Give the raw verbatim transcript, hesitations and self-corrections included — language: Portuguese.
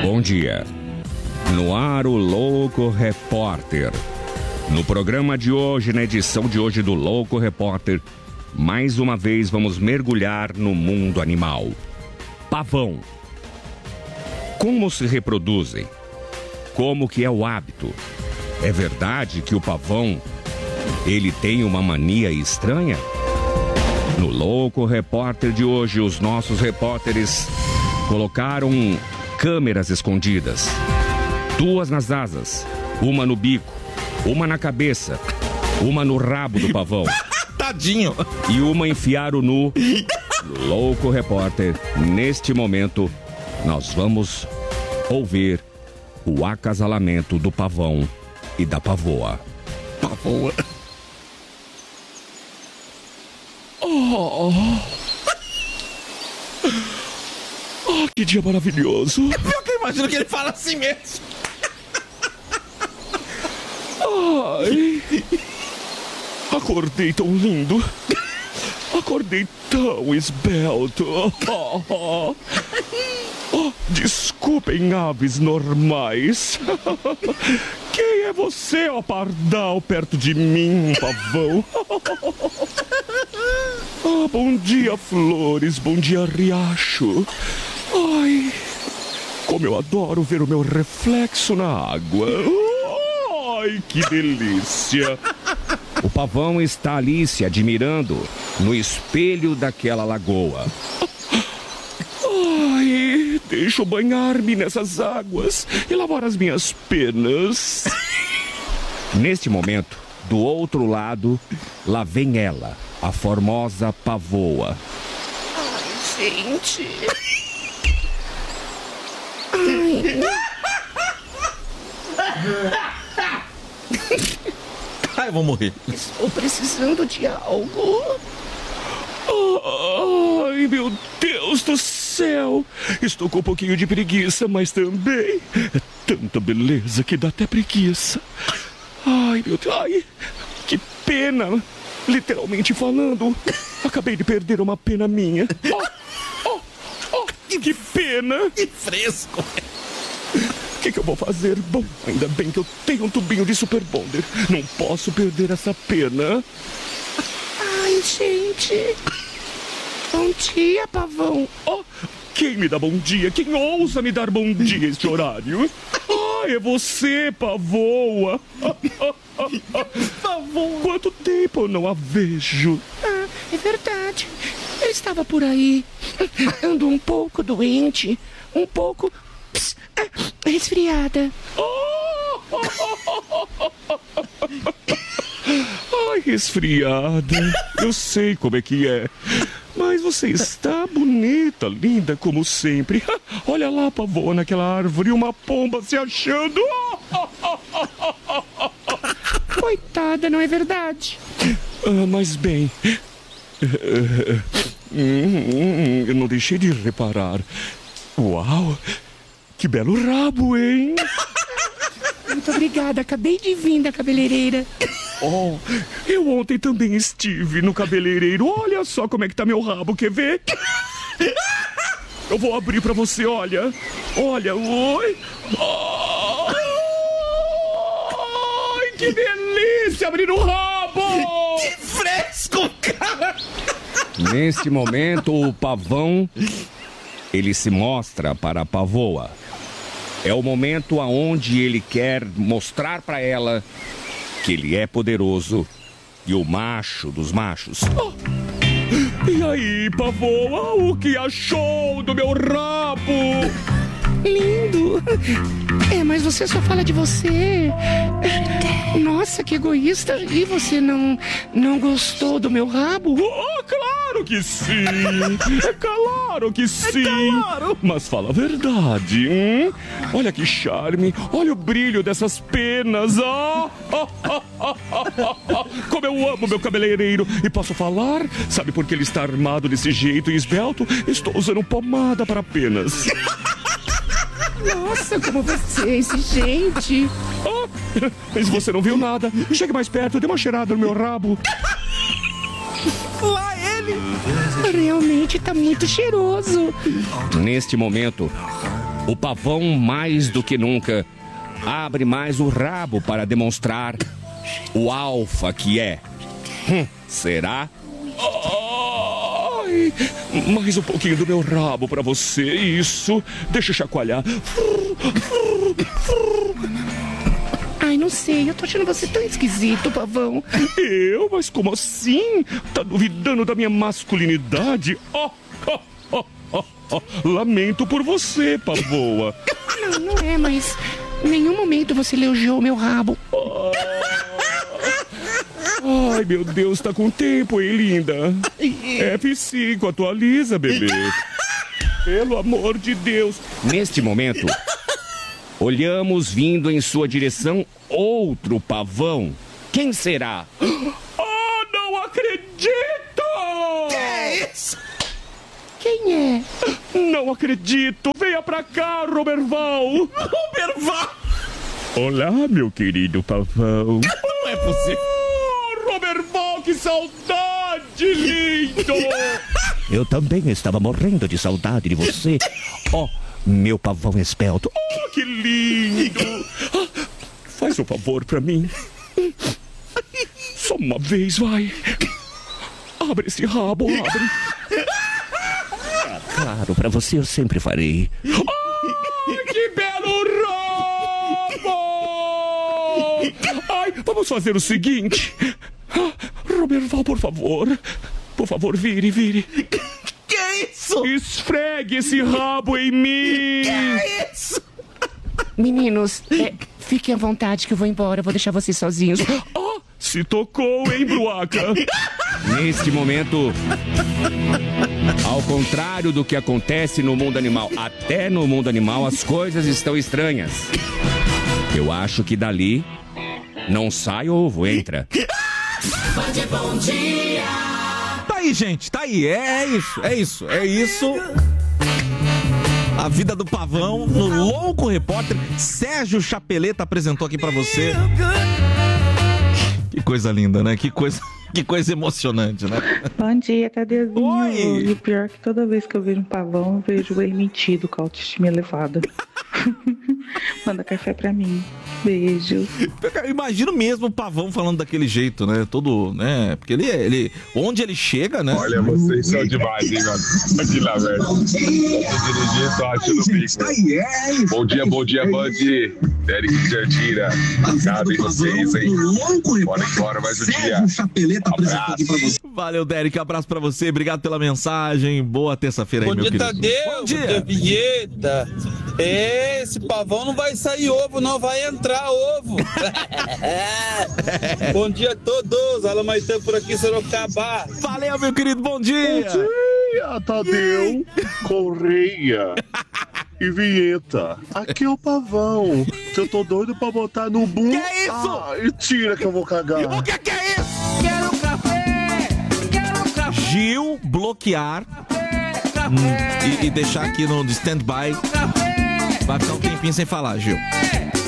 Bom dia. No ar, o Louco Repórter. No programa de hoje, na edição de hoje do Louco Repórter, mais uma vez vamos mergulhar no mundo animal. Pavão. Como se reproduzem? Como que é o hábito? É verdade que o pavão, ele tem uma mania estranha? No Louco Repórter de hoje, os nossos repórteres colocaram câmeras escondidas. Duas nas asas, uma no bico, uma na cabeça, uma no rabo do pavão. Tadinho! E uma enfiaram no Louco Repórter. Neste momento, nós vamos ouvir o acasalamento do pavão e da pavoa. Pavoa. Oh. Oh, que dia maravilhoso. Eu imagino que ele fala assim mesmo. Ai, acordei tão lindo. Acordei tão esbelto. Oh, oh. Oh, desculpem, aves normais. Quem é você, ó pardal, perto de mim, pavão? Ah, bom dia, flores. Bom dia, riacho. Ai, como eu adoro ver o meu reflexo na água. Ai, que delícia. O pavão está ali se admirando no espelho daquela lagoa. Ai, deixa eu banhar-me nessas águas e lavar as minhas penas. Neste momento, do outro lado, lá vem ela, a formosa pavoa. Ai, gente. Ai. Ai, eu vou morrer. Estou precisando de algo. Ai, meu Deus do céu. Estou com um pouquinho de preguiça, mas também é tanta beleza que dá até preguiça. Ai, meu Deus. Ai, que pena. Literalmente falando, acabei de perder uma pena minha. Oh, oh, oh, que pena. Que fresco. O que, que eu vou fazer? Bom, ainda bem que eu tenho um tubinho de Super Bonder. Não posso perder essa pena. Ai, gente. Bom dia, pavão. Oh, quem me dá bom dia? Quem ousa me dar bom dia este horário? Ah, é você, pavoa. Pavoa. Quanto tempo eu não a vejo? Ah, é verdade. Eu estava por aí. Ando um pouco doente. Um pouco... Pss, ah, resfriada. Ai, resfriada. Eu sei como é que é. Mas você está bonita, linda, como sempre. Olha lá, pavoa, naquela árvore, uma pomba se achando. Coitada, não é verdade? Ah, mas bem... Eu não deixei de reparar. Uau, que belo rabo, hein? Muito obrigada, acabei de vir da cabeleireira. Oh, eu ontem também estive no cabeleireiro. Olha só como é que tá meu rabo, quer ver? Eu vou abrir pra você, olha. Olha, oi. Ai, que delícia abrir o rabo! Que fresco, cara! Neste momento, o pavão, ele se mostra para a pavoa. É o momento aonde ele quer mostrar para ela que ele é poderoso e o macho dos machos. Oh. E aí, pavoa, o que achou do meu rabo? Lindo. É, mas você só fala de você. Nossa, que egoísta. E você não, não gostou do meu rabo? Oh, claro que sim. É claro que sim. É claro. Mas fala a verdade. Hum? Olha que charme. Olha o brilho dessas penas. Ah, ah, ah, ah, ah, ah. Como eu amo meu cabeleireiro. E posso falar? Sabe por que ele está armado desse jeito e esbelto? Estou usando pomada para penas. Nossa, como você é exigente. Ah, mas você não viu nada. Chegue mais perto, dê uma cheirada no meu rabo. Lá ele. Realmente tá muito cheiroso. Neste momento, O pavão, mais do que nunca, abre mais o rabo para demonstrar o alfa que é. Hum, será? Ai, mais um pouquinho do meu rabo para você. Isso. Deixa eu chacoalhar. Ai, não sei, eu tô achando você tão esquisito, pavão. Eu? Mas como assim? Tá duvidando da minha masculinidade? Oh, oh, oh, oh, oh. Lamento por você, pavoa. Não, não é, mas em nenhum momento você elogiou meu rabo. Oh. Ai, meu Deus, tá com tempo, hein, linda? F cinco, atualiza, bebê. Pelo amor de Deus. Neste momento, olhamos vindo em sua direção outro pavão. Quem será? Oh, não acredito! Que é isso? Quem é? Não acredito! Venha pra cá, Roberval! Roberval! Olá, meu querido pavão. Não é possível. Oh, Roberval, que saudade, lindo! Eu também estava morrendo de saudade de você. Oh, meu pavão esbelto. Oh, que lindo! Ah, faz um favor pra mim. Só uma vez, vai. Abre esse rabo, abre. Claro, pra você eu sempre farei. Ai, que belo rabo! Ai, vamos fazer o seguinte. Ah, Roberval, por favor. Por favor, vire, vire. Que é isso? Esfregue esse rabo em mim. Que é isso? Meninos, é, fiquem à vontade que eu vou embora, vou deixar vocês sozinhos. Oh, se tocou, hein, Bruaca? Neste momento, ao contrário do que acontece no mundo animal, até no mundo animal as coisas estão estranhas. Eu acho que dali não sai ovo, entra. Bom dia. Tá aí, gente, tá aí. É, é isso, é isso, é isso. A vida do pavão no Louco Repórter. Sérgio Chapeleta apresentou aqui pra você. Que coisa linda, né? Que coisa, que coisa emocionante, né? Bom dia, Tadezinho. Oi. E o pior é que toda vez que eu vejo um pavão, eu vejo ele mentido com a autoestima elevada. Manda café pra mim. Beijo. Eu imagino mesmo o pavão falando daquele jeito, né? Todo, né? Porque ele, ele onde ele chega, né? Olha, vocês são demais, hein, mano? Aqui lá, velho. Tô dirigindo, tô achando o bico. Bom dia, bom dia, Band. Eric Jardira. Cabe vocês, hein? Bora embora mais um dia. Abraço. Valeu, Derek. Abraço pra você. Obrigado pela mensagem. Boa terça-feira aí, Bom meu dia, querido. Tadeu. Bom dia. Vinheta. Esse pavão não vai sair ovo, não vai entrar ovo. Bom dia a todos. Alô, Maitã por aqui, Sorocaba. Valeu, meu querido. Bom dia. Bom dia, Tadeu, Correia e Vinheta. Aqui é o pavão. Eu tô doido pra botar no bum. Que é isso? Ah, e tira que eu vou cagar. O que, que é isso? Quero um café. Quero um café. Gil bloquear Café. hum, e, e deixar aqui no stand-by. Café. Vai ficar um tempinho sem falar, Gil.